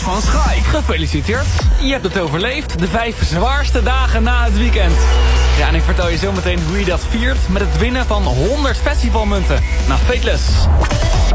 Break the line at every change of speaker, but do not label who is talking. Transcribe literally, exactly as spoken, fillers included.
van Schaik.
Gefeliciteerd, je hebt het overleefd. De vijf zwaarste dagen na het weekend. Ja, en ik vertel je zo meteen hoe je dat viert met het winnen van honderd festivalmunten. Nou, Fateless.